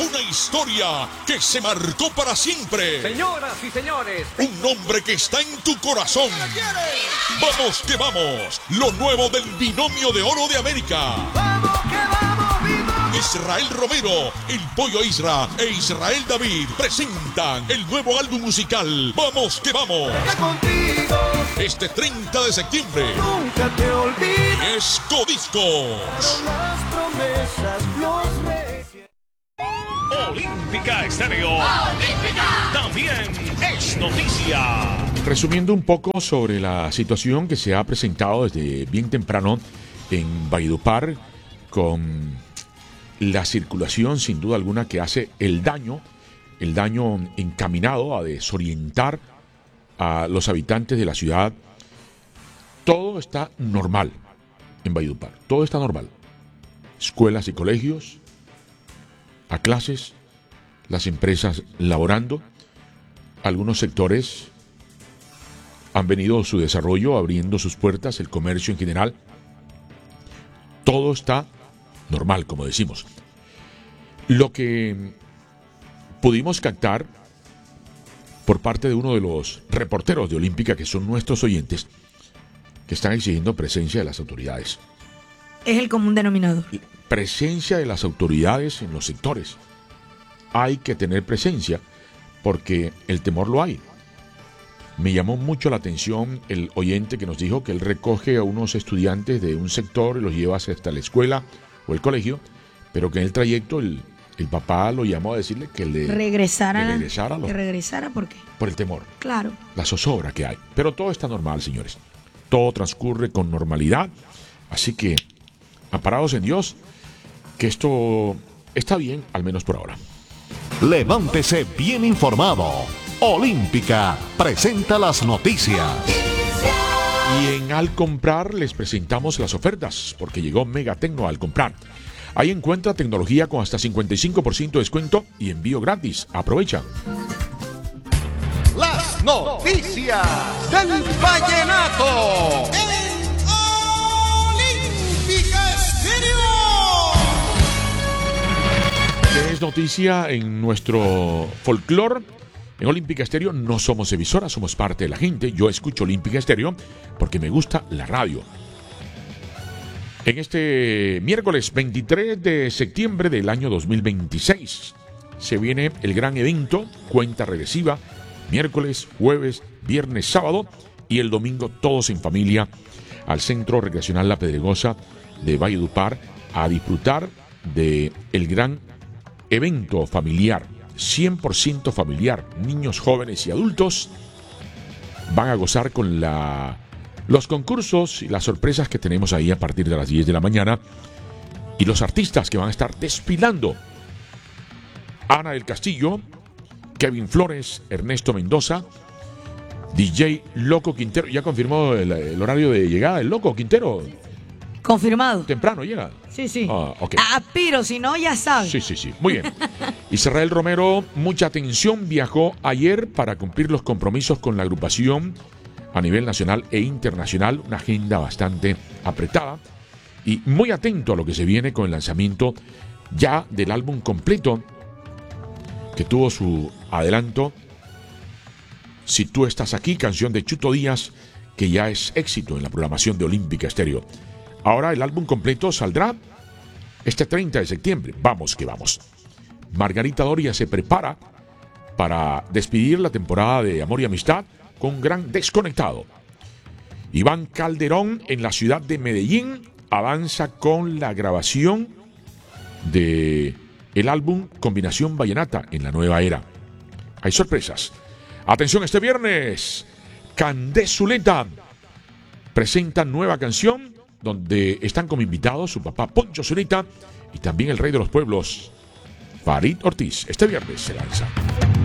Una historia que se marcó para siempre. Señoras y señores, Un nombre que está en tu corazón. Vamos que vamos. Lo nuevo del Binomio de Oro de América. ¡Vamos que vamos, Binomio! Israel Romero, el Pollo Isra e Israel David presentan el nuevo álbum musical Vamos que vamos. ¡Que contigo Este 30 de septiembre nunca te olvides! es Codiscos. Las promesas, los reyes. Olímpica Estéreo. También es noticia. Resumiendo un poco sobre la situación que se ha presentado desde bien temprano en Valledupar con la circulación sin duda alguna que hace el daño encaminado a desorientar a los habitantes de la ciudad. Todo está normal en Valledupar, todo está normal. Escuelas y colegios, a clases, las empresas laborando, algunos sectores han venido su desarrollo, abriendo sus puertas, el comercio en general. Todo está normal, como decimos. Lo que pudimos captar por parte de uno de los reporteros de Olímpica, que son nuestros oyentes, que están exigiendo presencia de las autoridades. Es el común denominador. Presencia de las autoridades en los sectores. Hay que tener presencia porque el temor lo hay. Me llamó mucho la atención el oyente que nos dijo que él recoge a unos estudiantes de un sector y los lleva hasta la escuela o el colegio, pero que en el trayecto el papá lo llamó a decirle que le regresara. Que regresara, ¿por qué? por el temor, Claro. la zozobra que hay. Pero todo está normal, señores. Todo transcurre con normalidad. Así que, amparados en Dios, que esto está bien, al menos por ahora. Levántese bien informado. Olímpica presenta las noticias. Y en Al Comprar les presentamos las ofertas, porque llegó Mega Tecno Al Comprar. Ahí encuentra tecnología con hasta 55% de descuento y envío gratis. Aprovecha. Las noticias del vallenato. Olímpica Estéreo. Que es noticia en nuestro folclore. En Olímpica Estéreo no somos emisora, somos parte de la gente. Yo escucho Olímpica Estéreo porque me gusta la radio. En este miércoles 23 de septiembre del año 2026 se viene el gran evento, cuenta regresiva, miércoles, jueves, viernes, sábado y el domingo todos en familia al Centro Recreacional La Pedregosa de Valledupar a disfrutar de el gran evento familiar, 100% familiar. Niños, jóvenes y adultos van a gozar con los concursos y las sorpresas que tenemos ahí a partir de las 10 de la mañana y los artistas que van a estar desfilando: Ana del Castillo, Kevin Flores, Ernesto Mendoza, DJ Loco Quintero. ¿Ya confirmó el horario de llegada del Loco Quintero? Confirmado. ¿Temprano llega? Sí. Ok. Piro, si no, ya sabes. Sí. Muy bien. Israel Romero, mucha atención, viajó ayer para cumplir los compromisos con la agrupación a nivel nacional e internacional. Una agenda bastante apretada y muy atento a lo que se viene con el lanzamiento ya del álbum completo que tuvo su adelanto Si tú estás aquí, canción de Chuto Díaz, que ya es éxito en la programación de Olímpica Estéreo. Ahora el álbum completo saldrá este 30 de septiembre. Vamos que vamos. Margarita Doria se prepara para despedir la temporada de Amor y Amistad con un gran desconectado. Iván Calderón en la ciudad de Medellín avanza con la grabación de el álbum Combinación Vallenata en la nueva era. Hay sorpresas. Atención, este viernes Candé Zuleta presenta nueva canción donde están como invitados su papá Poncho Zuleta y también el rey de los pueblos Farid Ortiz. Este viernes se lanza.